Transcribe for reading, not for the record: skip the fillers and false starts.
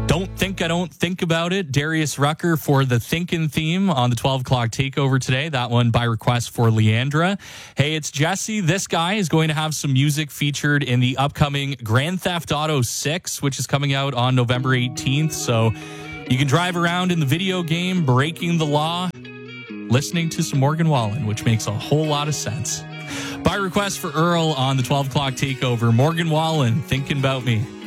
I don't think about it. Darius Rucker for the Thinkin' theme on the 12 o'clock takeover today. That one by request for Leandra. Hey, it's Jesse. This guy is going to have some music featured in the upcoming Grand Theft Auto 6, which is coming out on November 18th. So you can drive around in the video game, breaking the law, listening to some Morgan Wallen, which makes a whole lot of sense. By request for Earl on the 12 o'clock takeover, Morgan Wallen, Thinking About Me.